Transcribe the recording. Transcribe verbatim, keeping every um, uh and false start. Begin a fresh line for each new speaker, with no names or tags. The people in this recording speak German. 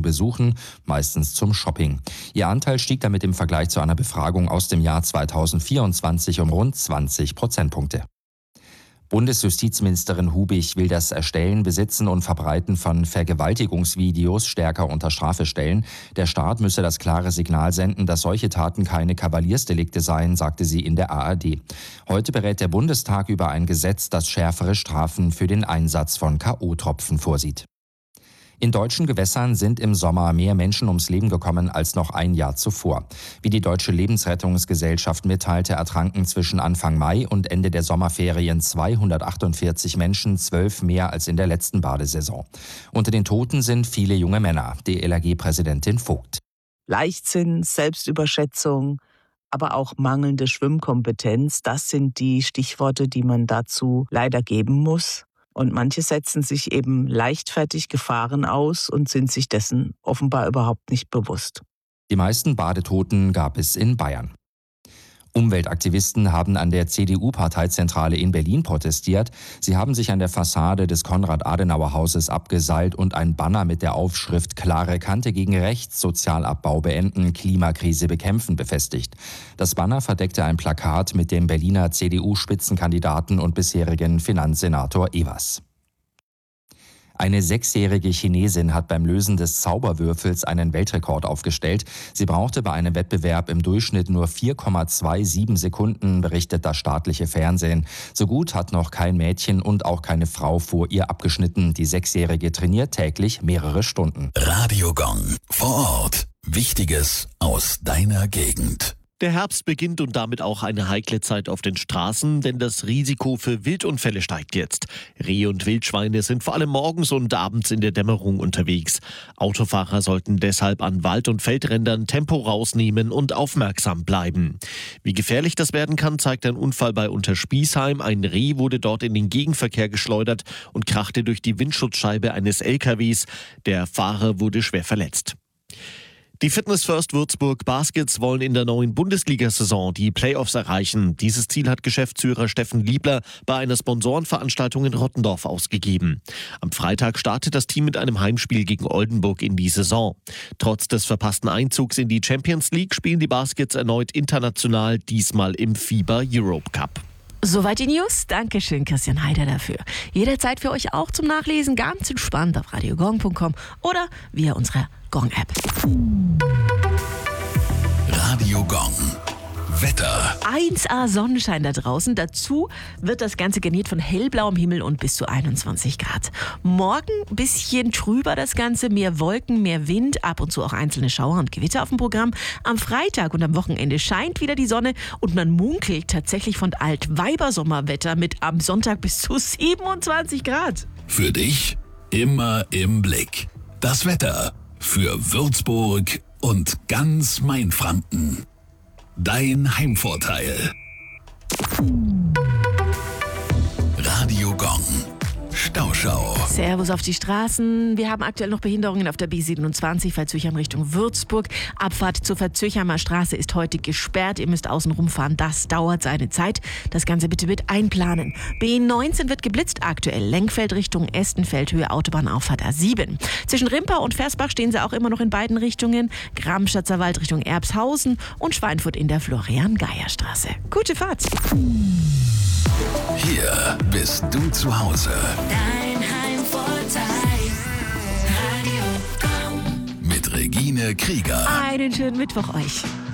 besuchen, meistens zum Shopping. Ihr Anteil stieg damit im Vergleich zu einer Befragung aus dem Jahr zweitausendvierundzwanzig um rund zwanzig Prozentpunkte. Bundesjustizministerin Hubig will das Erstellen, Besitzen und Verbreiten von Vergewaltigungsvideos stärker unter Strafe stellen. Der Staat müsse das klare Signal senden, dass solche Taten keine Kavaliersdelikte seien, sagte sie in der A R D. Heute berät der Bundestag über ein Gesetz, das schärfere Strafen für den Einsatz von K O-Tropfen vorsieht. In deutschen Gewässern sind im Sommer mehr Menschen ums Leben gekommen als noch ein Jahr zuvor. Wie die Deutsche Lebensrettungsgesellschaft mitteilte, ertranken zwischen Anfang Mai und Ende der Sommerferien zweihundertachtundvierzig Menschen, zwölf mehr als in der letzten Badesaison. Unter den Toten sind viele junge Männer, D L R G-Präsidentin Vogt.
Leichtsinn, Selbstüberschätzung, aber auch mangelnde Schwimmkompetenz, das sind die Stichworte, die man dazu leider geben muss. Und manche setzen sich eben leichtfertig Gefahren aus und sind sich dessen offenbar überhaupt nicht bewusst.
Die meisten Badetoten gab es in Bayern. Umweltaktivisten haben an der C D U-Parteizentrale in Berlin protestiert. Sie haben sich an der Fassade des Konrad-Adenauer-Hauses abgeseilt und ein Banner mit der Aufschrift „Klare Kante gegen rechts, Sozialabbau beenden, Klimakrise bekämpfen" befestigt. Das Banner verdeckte ein Plakat mit dem Berliner C D U-Spitzenkandidaten und bisherigen Finanzsenator Evers. Eine sechsjährige Chinesin hat beim Lösen des Zauberwürfels einen Weltrekord aufgestellt. Sie brauchte bei einem Wettbewerb im Durchschnitt nur vier Komma siebenundzwanzig Sekunden, berichtet das staatliche Fernsehen. So gut hat noch kein Mädchen und auch keine Frau vor ihr abgeschnitten. Die Sechsjährige trainiert täglich mehrere Stunden.
Radio Gong. Vor Ort. Wichtiges aus deiner Gegend.
Der Herbst beginnt und damit auch eine heikle Zeit auf den Straßen, denn das Risiko für Wildunfälle steigt jetzt. Rehe und Wildschweine sind vor allem morgens und abends in der Dämmerung unterwegs. Autofahrer sollten deshalb an Wald- und Feldrändern Tempo rausnehmen und aufmerksam bleiben. Wie gefährlich das werden kann, zeigt ein Unfall bei Unterspießheim. Ein Reh wurde dort in den Gegenverkehr geschleudert und krachte durch die Windschutzscheibe eines L K Ws. Der Fahrer wurde schwer verletzt. Die Fitness First Würzburg Baskets wollen in der neuen Bundesliga-Saison die Playoffs erreichen. Dieses Ziel hat Geschäftsführer Steffen Liebler bei einer Sponsorenveranstaltung in Rottendorf ausgegeben. Am Freitag startet das Team mit einem Heimspiel gegen Oldenburg in die Saison. Trotz des verpassten Einzugs in die Champions League spielen die Baskets erneut international, diesmal im FIBA Europe Cup.
Soweit die News. Dankeschön, Christian Heider, dafür. Jederzeit für euch auch zum Nachlesen, ganz entspannt auf radiogong punkt com oder via unsere Gong-App.
Radio Gong. Wetter.
eins A Sonnenschein da draußen. Dazu wird das Ganze garniert von hellblauem Himmel und bis zu einundzwanzig Grad. Morgen ein bisschen trüber das Ganze, mehr Wolken, mehr Wind, ab und zu auch einzelne Schauer und Gewitter auf dem Programm. Am Freitag und am Wochenende scheint wieder die Sonne und man munkelt tatsächlich von Altweibersommerwetter mit am Sonntag bis zu siebenundzwanzig Grad.
Für dich immer im Blick. Das Wetter für Würzburg und ganz Mainfranken. Dein Heimvorteil. Radio Gong. Stauschau.
Servus auf die Straßen. Wir haben aktuell noch Behinderungen auf der B siebenundzwanzig, Verzüchheim Richtung Würzburg. Abfahrt zur Verzüchheimer Straße ist heute gesperrt. Ihr müsst außen rumfahren. Das dauert seine Zeit. Das Ganze bitte mit einplanen. B neunzehn wird geblitzt aktuell. Lenkfeld Richtung Estenfeld, Höhe Autobahnauffahrt A sieben. Zwischen Rimpau und Versbach stehen sie auch immer noch in beiden Richtungen. Gramschatzer Wald Richtung Erbshausen und Schweinfurt in der Florian-Geyer-Straße. Gute Fahrt.
Hier bist du zu Hause.
Dein Heimvorteil. Radio Gong.
Mit Regine Krieger.
Einen schönen Mittwoch euch.